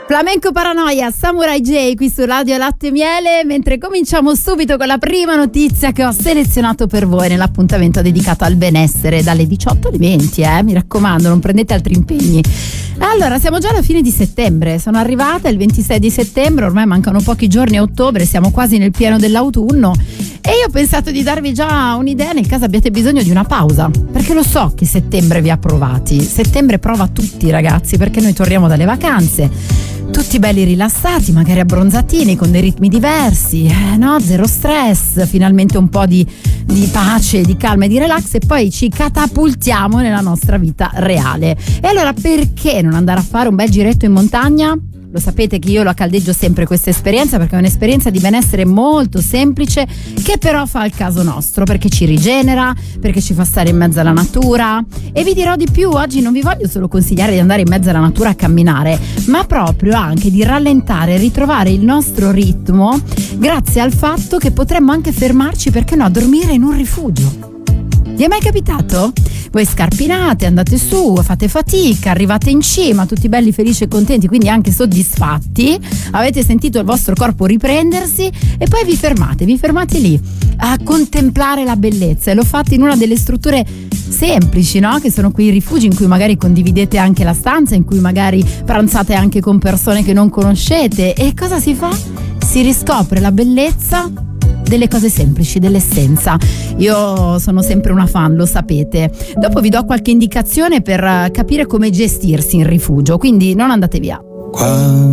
Flamenco Paranoia, Samurai J qui su Radio Latte e Miele, mentre cominciamo subito con la prima notizia che ho selezionato per voi nell'appuntamento dedicato al benessere dalle 18 alle 20, mi raccomando, non prendete altri impegni. Allora, siamo già alla fine di settembre, sono arrivata il 26 di settembre, ormai mancano pochi giorni a ottobre, siamo quasi nel pieno dell'autunno e io ho pensato di darvi già un'idea nel caso abbiate bisogno di una pausa, perché lo so che settembre vi ha provati, settembre prova tutti ragazzi, perché noi torniamo dalle vacanze tutti belli rilassati, magari abbronzatini, con dei ritmi diversi, no? Zero stress, finalmente un po' di pace, di calma e di relax e poi ci catapultiamo nella nostra vita reale. E allora perché non andare a fare un bel giretto in montagna? Lo sapete che io lo caldeggio sempre questa esperienza perché è un'esperienza di benessere molto semplice che però fa il caso nostro, perché ci rigenera, perché ci fa stare in mezzo alla natura. E vi dirò di più, oggi non vi voglio solo consigliare di andare in mezzo alla natura a camminare, ma proprio anche di rallentare e ritrovare il nostro ritmo grazie al fatto che potremmo anche fermarci, perché no, a dormire in un rifugio. Vi è mai capitato? Voi scarpinate, andate su, fate fatica, arrivate in cima, tutti belli, felici e contenti, quindi anche soddisfatti, avete sentito il vostro corpo riprendersi e poi vi fermate lì a contemplare la bellezza e lo fate in una delle strutture semplici, no? Che sono quei rifugi in cui magari condividete anche la stanza, in cui magari pranzate anche con persone che non conoscete. E cosa si fa? Si riscopre la bellezza delle cose semplici, dell'essenza. Io sono sempre una fan, lo sapete. Dopo vi do qualche indicazione per capire come gestirsi in rifugio, quindi non andate via.